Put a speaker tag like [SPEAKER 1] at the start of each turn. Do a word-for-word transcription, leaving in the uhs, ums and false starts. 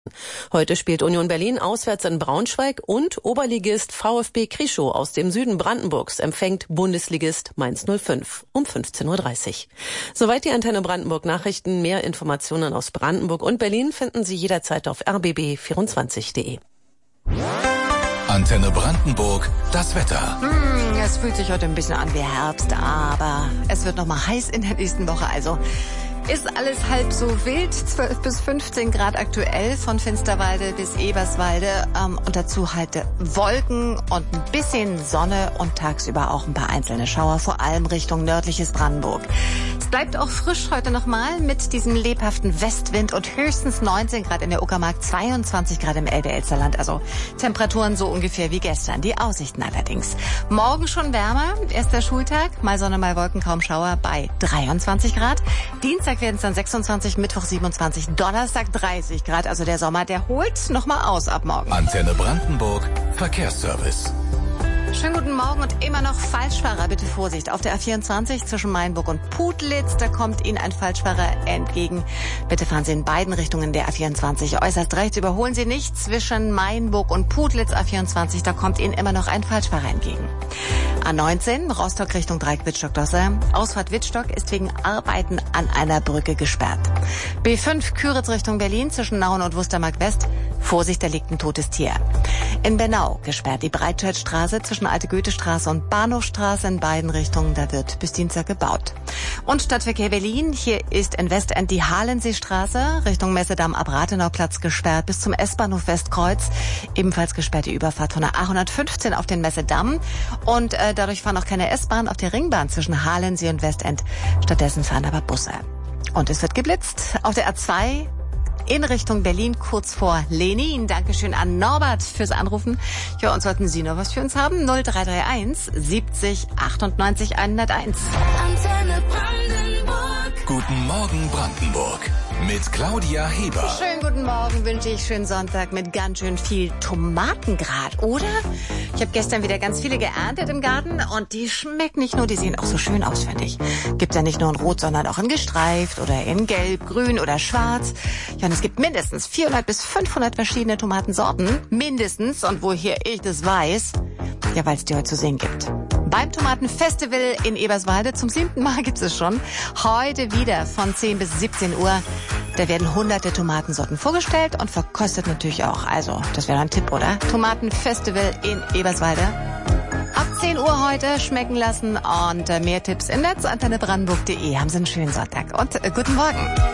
[SPEAKER 1] Heute spielt Union Berlin auswärts in Braunschweig und Oberligist VfB Krischow aus dem Süden Brandenburgs empfängt Bundesligist Mainz null fünf um fünfzehn Uhr dreißig. Soweit die Antenne Brandenburg Nachrichten. Mehr Informationen aus Brandenburg und Berlin finden Sie jederzeit auf r b b vierundzwanzig punkt de.
[SPEAKER 2] Antenne Brandenburg, das Wetter.
[SPEAKER 3] Hm, es fühlt sich heute ein bisschen an wie Herbst, aber es wird noch mal heiß in der nächsten Woche. Also ist alles halb so wild. zwölf bis fünfzehn Grad aktuell von Finsterwalde bis Eberswalde. Ähm, und dazu halt Wolken und ein bisschen Sonne und tagsüber auch ein paar einzelne Schauer, vor allem Richtung nördliches Brandenburg. Es bleibt auch frisch heute nochmal mit diesem lebhaften Westwind und höchstens neunzehn Grad in der Uckermark, zweiundzwanzig Grad im Elbe-Elsterland. Also Temperaturen so ungefähr wie gestern. Die Aussichten allerdings. Morgen schon wärmer. Erster Schultag. Mal Sonne, mal Wolken, kaum Schauer bei dreiundzwanzig Grad. Dienstag werden es dann sechsundzwanzig, Mittwoch siebenundzwanzig, Donnerstag dreißig Grad. Also der Sommer, der holt nochmal aus ab morgen.
[SPEAKER 2] Antenne Brandenburg, Verkehrsservice.
[SPEAKER 3] Schönen guten Morgen und immer noch Falschfahrer, bitte Vorsicht. Auf der A vierundzwanzig zwischen Mainburg und Putlitz, da kommt Ihnen ein Falschfahrer entgegen. Bitte fahren Sie in beiden Richtungen der A vierundzwanzig. Äußerst rechts überholen Sie nicht zwischen Mainburg und Putlitz A vierundzwanzig, da kommt Ihnen immer noch ein Falschfahrer entgegen. A neunzehn, Rostock Richtung Dreieck Wittstock-Dosse. Ausfahrt Wittstock ist wegen Arbeiten an einer Brücke gesperrt. B fünf, Küritz Richtung Berlin zwischen Nauen und Wustermark West. Vorsicht, da liegt ein totes Tier. In Bernau gesperrt die Breitscheidstraße zwischen Alte Goethestraße und Bahnhofstraße in beiden Richtungen. Da wird bis Dienstag gebaut. Und Stadtverkehr Berlin. Hier ist in Westend die Halenseestraße Richtung Messedamm ab Rathenauplatz gesperrt bis zum S-Bahnhof Westkreuz. Ebenfalls gesperrt die Überfahrt von der A hundertfünfzehn auf den Messedamm. Und äh, dadurch fahren auch keine S-Bahn auf der Ringbahn zwischen Halensee und Westend. Stattdessen fahren aber Busse. Und es wird geblitzt auf der A zwei in Richtung Berlin, kurz vor Lenin. Dankeschön an Norbert fürs Anrufen. Ja, und sollten Sie noch was für uns haben? null drei drei eins siebzig achtundneunzig hunderteins.
[SPEAKER 2] Antenne Brandenburg. Guten Morgen Brandenburg mit Claudia Heber.
[SPEAKER 3] Schönen guten Morgen wünsche ich. Schönen Sonntag mit ganz schön viel Tomatengrad, oder? Ich habe gestern wieder ganz viele geerntet im Garten und die schmecken nicht nur, die sehen auch so schön aus, finde ich. Gibt ja nicht nur in Rot, sondern auch in gestreift oder in Gelb, Grün oder Schwarz. Ja, und es gibt mindestens vierhundert bis fünfhundert verschiedene Tomatensorten. Mindestens. Und woher ich das weiß? Ja, weil es die heute zu sehen gibt. Beim Tomatenfestival in Eberswalde, zum siebten Mal gibt es schon, heute wieder von zehn bis siebzehn Uhr. Da werden hunderte Tomatensorten vorgestellt und verkostet natürlich auch. Also, das wäre ein Tipp, oder? Tomatenfestival in Eberswalde. Ab zehn Uhr heute schmecken lassen und mehr Tipps im Netz, antenne brandenburg punkt de. Haben Sie einen schönen Sonntag und äh, guten Morgen.